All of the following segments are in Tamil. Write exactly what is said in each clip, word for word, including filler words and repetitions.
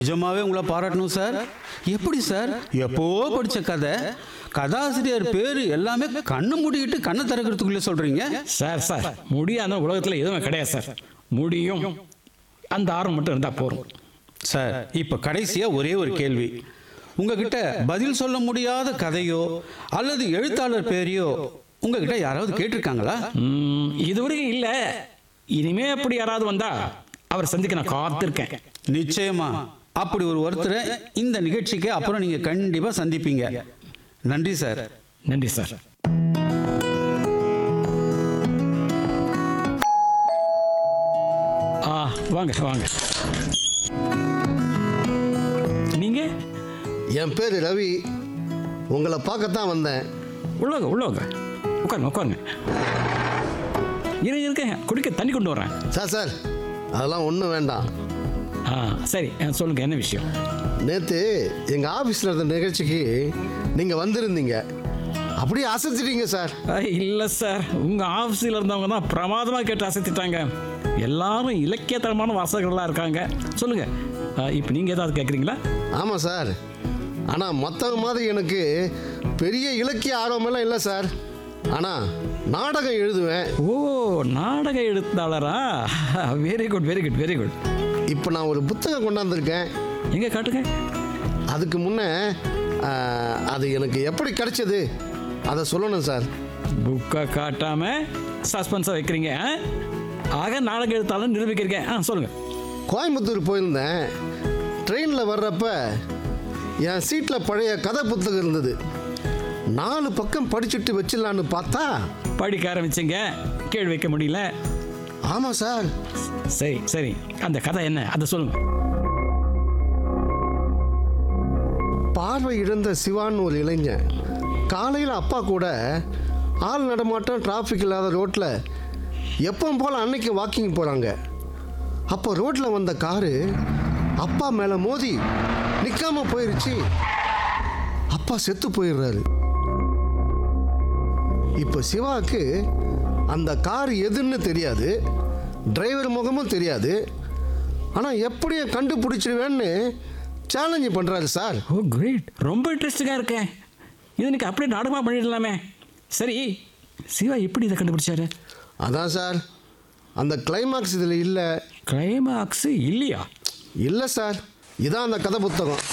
நிஜமாவே உங்களை பாராட்டணும் சார். எப்படி சார் எப்போ படிச்ச கதை, கதாசிரியர் பேரு எல்லாமே கண்ணு மூடிக்கிட்டு கண்ணை திறக்கிறதுக்குள்ளே சொல்றீங்க? சார் சார் முடியாத உலகத்தில் எதுவும் கிடையாது சார். முடியும், அந்த ஆர்வம் மட்டும் இருந்தால் போதும் சார். இப்போ கடைசியாக ஒரே ஒரு கேள்வி. உங்ககிட்ட பதில் சொல்ல முடியாத கதையோ அல்லது எழுத்தாளர் பேரையோ உங்ககிட்ட யாராவது கேட்டிருக்காங்களா? இதுவரைக்கும் இல்லை. இனிமே அப்படி யாராவது வந்தா அவர் சந்திக்க நான் காத்திருக்கேன். நிச்சயமா அப்படி ஒரு ஒருத்தரை இந்த நிகழ்ச்சிக்கு அப்புறம் நீங்க கண்டிப்பா சந்திப்பீங்க. நன்றி சார். நன்றி சார். ஆ வாங்க வாங்க. நீங்க? என் பேர் ரவி. உங்களை பார்க்கத்தான் வந்தேன். உள்ளவங்க உள்ளவங்க உட்காருங்க உட்காருங்க. இருங்க இருக்கேன், குடிக்க தண்ணி கொண்டு வரேன். சார் சார் அதெல்லாம் ஒன்றும் வேண்டாம். ஆ சரி சொல்லுங்க, என்ன விஷயம்? நேற்று எங்கள் ஆஃபீஸில் இருந்த நிகழ்ச்சிக்கு நீங்கள் வந்திருந்தீங்க. அப்படியே அசைச்சிட்டீங்க சார். இல்லை சார், உங்கள் ஆஃபீஸில் இருந்தவங்க தான் பிரமாதமாக கேட்டு அசைத்திட்டாங்க. எல்லாரும் இலக்கியத்தரமான வாசகர்களாக இருக்காங்க. சொல்லுங்கள், இப்போ நீங்கள் ஏதாவது கேட்குறீங்களா? ஆமாம் சார், ஆனால் மற்றவங்க மாதிரி எனக்கு பெரிய இலக்கிய ஆர்வமெல்லாம் இல்லை சார். ஆனால் நாடகம் எழுதுவேன். ஓ, நாடக எழுத்தாளரா? Very good very good very good. இப்போ நான் ஒரு புத்தகம் கொண்டாந்துருக்கேன். எங்கே காட்டுங்க. அதுக்கு முன்னே அது எனக்கு எப்படி கிடைச்சது அதை சொல்லணும் சார். புக்கை காட்டாமல் சஸ்பென்ஸாக வைக்கிறீங்க. ஆக நாடகம் எழுத்தாளர் நிரூபிக்கிறீங்க. ஆ சொல்லுங்கள். கோயம்புத்தூர் போயிருந்தேன். ட்ரெயினில் வர்றப்ப என் சீட்டில் பழைய கதை புத்தகம் இருந்தது. நாலு பக்கம் படிச்சுட்டு வச்சிடலான்னு பார்த்தா படிக்க ஆரம்பிச்சிங்க, கேள்வி வைக்க முடியல. ஆமாம் சார். சரி சரி, அந்த கதை என்ன அதை சொல்லுங்க. பார்வை இழந்த சிவான்னு ஒரு இளைஞன் காலையில் அப்பா கூட ஆள் நடமாட்டம் டிராஃபிக் இல்லாத ரோட்டில் எப்பவும் போல் அன்னைக்கு வாக்கிங் போகிறாங்க. அப்போ ரோட்டில் வந்த காரு அப்பா மேலே மோதி நிற்காம போயிருச்சு. அப்பா செத்து போயிடுறாரு. இப்போ சிவாவுக்கு அந்த கார் எதுன்னு தெரியாது, டிரைவர் முகமும் தெரியாது. ஆனால் எப்படியும் கண்டுபிடிச்சிடுவேன்னு சேலஞ்சு பண்ணுறாரு சார். ஓ கிரேட், ரொம்ப இன்ட்ரெஸ்டிங்காக இருக்கேன். இது எனக்கு அப்படியே நாடகமாக பண்ணிடலாமே. சரி, சிவா எப்படி இதை கண்டுபிடிச்சாரு? அதான் சார், அந்த கிளைமாக்ஸ் இதில் இல்லை. கிளைமாக்ஸு இல்லையா? இல்லை சார், இதான் அந்த கதை புத்தகம்.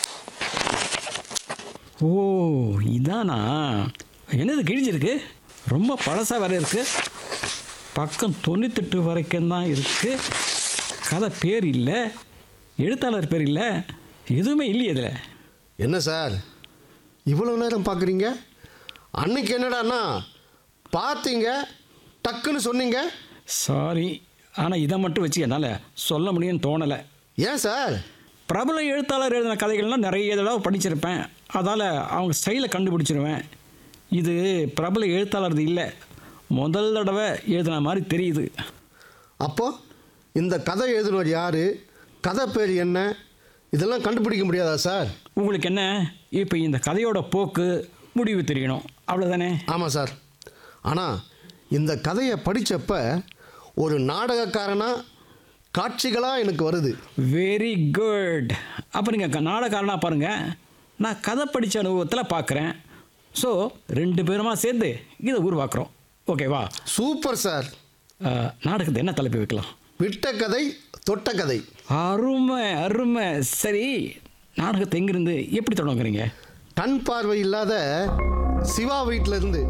ஓ இதானா? என்னது கிழிஞ்சிருக்கு? ரொம்ப பழசாக வேற இருக்கு. பக்கம் தொண்ணூத்தெட்டு வரைக்கும் தான் இருக்கு. கதை பேர் இல்லை, எழுத்தாளர் பேர் இல்லை, எதுவுமே இல்லையே இதில். என்ன சார் இவ்வளோ நேரம் பார்க்குறீங்க? அன்னைக்கு என்னடாண்ணா பார்த்தீங்க, டக்குன்னு சொன்னீங்க. சாரி, ஆனால் இதை மட்டும் வச்சு என்னால் சொல்ல முடியும்னு தோணலை. ஏன் சார்? பிரபல எழுத்தாளர் எழுதின கதைகள்லாம் நிறைய தடவை படிச்சிருப்பேன். அதால் அவங்க ஸ்டைலை கண்டுபிடிச்சிருவேன். இது பிரபல எழுத்தாளர் இல்லை, முதல் தடவை எழுதின மாதிரி தெரியுது. அப்போது இந்த கதை எழுதினவர் யார், கதை பேர் என்ன, இதெல்லாம் கண்டுபிடிக்க முடியாதா சார்? உங்களுக்கு என்ன, இப்போ இந்த கதையோட போக்கு முடிவு தெரியணும், அவ்வளோதானே? ஆமாம் சார். ஆனால் இந்த கதையை படித்தப்ப ஒரு நாடகக்காரனாக காட்சிகளாக எனக்கு வருது. Very good. அப்போ நீங்கள் நாடகக்காரனாக பாருங்கள், நான் கதை படித்த அனுபவத்தில் பார்க்குறேன். ஸோ ரெண்டு பேருமா சேர்ந்து இதை உருவாக்குறோம். ஓகேவா? Super sir. நாடகத்தை என்ன தலைப்பு வைக்கலாம்? விட்ட கதை தொட்ட கதை. அருமை அருமை. சரி, நாடகத்தை எங்கிருந்து எப்படி தொடங்குறீங்க? கண் பார்வை இல்லாத சிவா வீட்டில் இருந்து.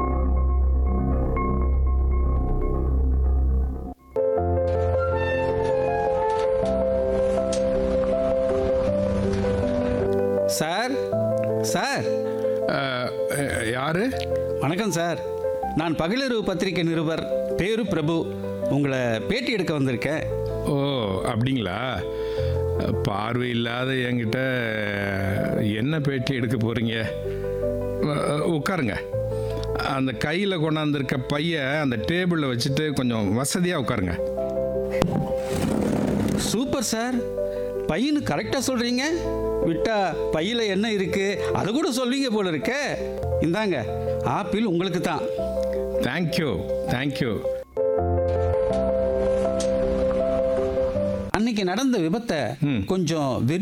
சார் சார் யாரு? வணக்கம் சார், நான் பகலிரவு பத்திரிகை நிருபர், பேரு பிரபு. உங்களை பேட்டி எடுக்க வந்திருக்கேன். ஓ அப்படிங்களா? பார்வை இல்லாத என்கிட்ட என்ன பேட்டி எடுக்க போகிறீங்க? உட்காருங்க. அந்த கையில் கொண்டாந்துருக்க பைய அந்த டேபிளில் வச்சுட்டு கொஞ்சம் வசதியாக உட்காருங்க. சூப்பர் சார், பையனு கரெக்டாக சொல்கிறீங்க. விட்டா பையில் என்ன இருக்குது அதை கூட சொல்வீங்க போல இருக்க. இந்தாங்க, ஆப்பிள் உங்களுக்கு தான். Thank you thank you. அன்னைக்கு நடந்த விபத்தை ம். கொஞ்சம்